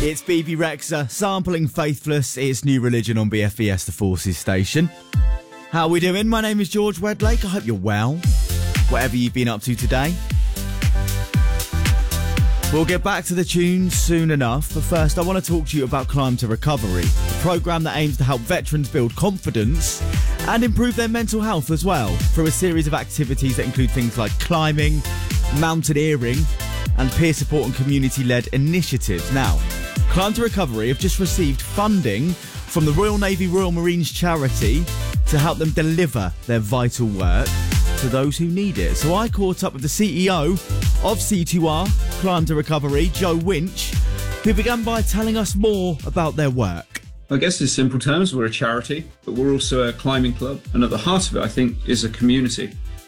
It's BB Rexha sampling Faithless. It's New Religion on BFBS, the Forces station. How are we doing? My name is George Wedlake. I hope you're well, whatever you've been up to today. We'll get back to the tunes soon enough, but first I want to talk to you about Climb to Recovery, a programme that aims to help veterans build confidence and improve their mental health as well, through a series of activities that include things like climbing, mountaineering and peer support and community-led initiatives. Now, Climb to Recovery have just received funding from the Royal Navy Royal Marines charity to help them deliver their vital work to those who need it. So I caught up with the CEO of C2R, Climb to Recovery, Joe Winch, who began by telling us more about their work. I guess in simple terms, we're a charity, but we're also a climbing club. And at the heart of it, I think, is a community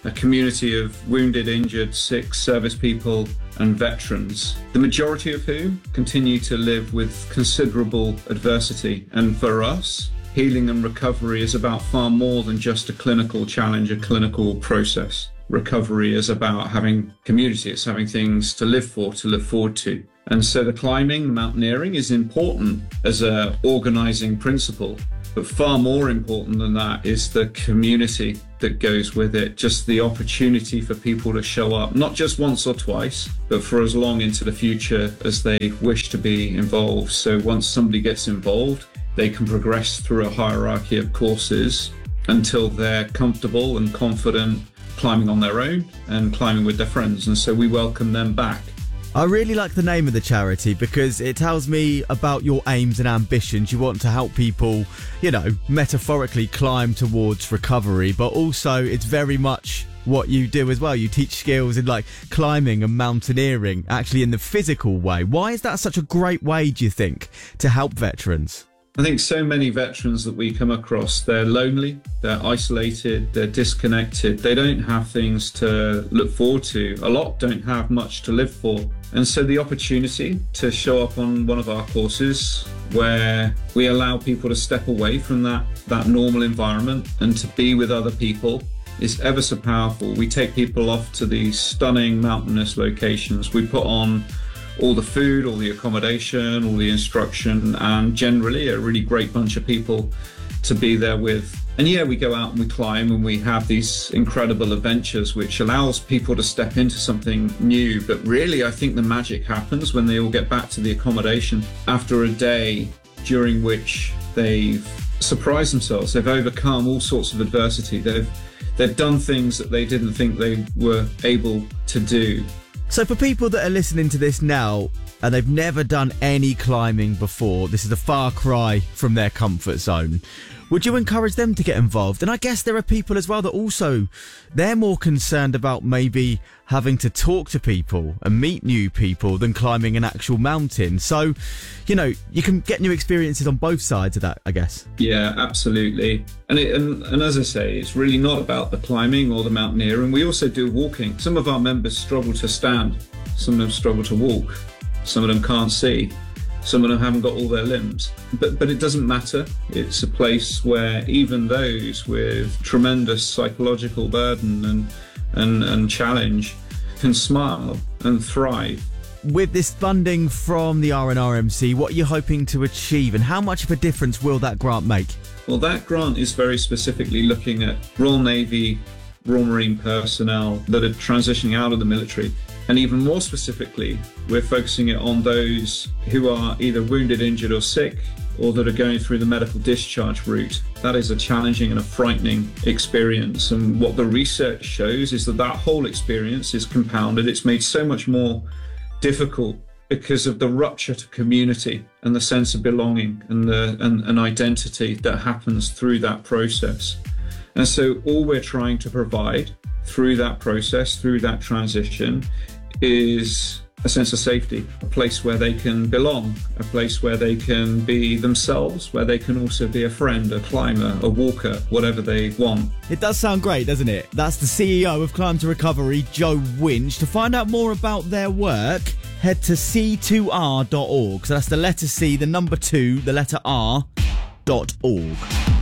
of wounded, injured, sick, service people and veterans, the majority of whom continue to live with considerable adversity. And for us, healing and recovery is about far more than just a clinical challenge, a clinical process. Recovery is about having community, it's having things to live for, to look forward to. And so the climbing, the mountaineering is important as an organising principle. But far more important than that is the community that goes with it, just the opportunity for people to show up, not just once or twice, but for as long into the future as they wish to be involved. So once somebody gets involved, they can progress through a hierarchy of courses until they're comfortable and confident climbing on their own and climbing with their friends. And so we welcome them back. I really like the name of the charity because it tells me about your aims and ambitions. You want to help people, metaphorically climb towards recovery, but also it's very much what you do as well. You teach skills in like climbing and mountaineering, actually in the physical way. Why is that such a great way, do you think, to help veterans? I think so many veterans that we come across, they're lonely, they're isolated, they're disconnected, they don't have things to look forward to. A lot don't have much to live for. And so the opportunity to show up on one of our courses where we allow people to step away from that normal environment and to be with other people is ever so powerful. We take people off to these stunning mountainous locations. We put on all the food, all the accommodation, all the instruction, and generally a really great bunch of people to be there with. And yeah, we go out and we climb and we have these incredible adventures, which allows people to step into something new. But really, I think the magic happens when they all get back to the accommodation after a day during which they've surprised themselves. They've overcome all sorts of adversity. They've done things that they didn't think they were able to do. So for people that are listening to this now and they've never done any climbing before, this is a far cry from their comfort zone. Would you encourage them to get involved? And I guess there are people as well that also, they're more concerned about maybe having to talk to people and meet new people than climbing an actual mountain. So, you can get new experiences on both sides of that, I guess. Yeah, absolutely. And as I say, it's really not about the climbing or the mountaineering. We also do walking. Some of our members struggle to stand. Some of them struggle to walk. Some of them can't see. Some of them haven't got all their limbs, but it doesn't matter. It's a place where even those with tremendous psychological burden and challenge can smile and thrive. With this funding from the RNRMC, what are you hoping to achieve and how much of a difference will that grant make? Well, that grant is very specifically looking at Royal Navy, Royal Marine personnel that are transitioning out of the military. And even more specifically, we're focusing it on those who are either wounded, injured or sick, or that are going through the medical discharge route. That is a challenging and a frightening experience. And what the research shows is that whole experience is compounded. It's made so much more difficult because of the rupture to community and the sense of belonging and an identity that happens through that process. And so all we're trying to provide through that process, through that transition, is a sense of safety, a place where they can belong, a place where they can be themselves, where they can also be a friend, a climber, a walker, whatever they want. It does sound great, doesn't it? That's the CEO of Climb to Recovery, Joe Winch. To find out more about their work, head to c2r.org. So that's the letter C, the number 2, the letter R.org.